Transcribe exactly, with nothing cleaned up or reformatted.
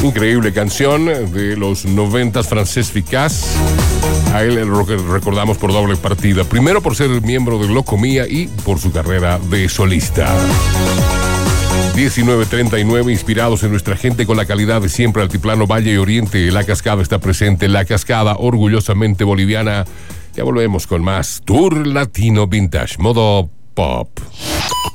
Increíble canción de los noventas, Francesc Ficaz. A él lo recordamos por doble partida. Primero por ser miembro de Locomía y por su carrera de solista. diecinueve treinta y nueve, inspirados en nuestra gente con la calidad de siempre. Altiplano, Valle y Oriente. La Cascada está presente. La Cascada, orgullosamente boliviana. Ya volvemos con más Tour Latino Vintage, modo pop.